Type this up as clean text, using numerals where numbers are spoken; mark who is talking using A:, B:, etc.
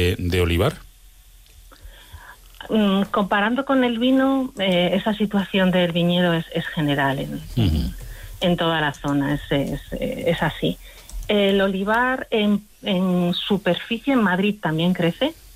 A: de olivar?
B: Comparando con el vino, esa situación del viñedo es general en toda la zona, es así. El olivar en superficie en Madrid también crece,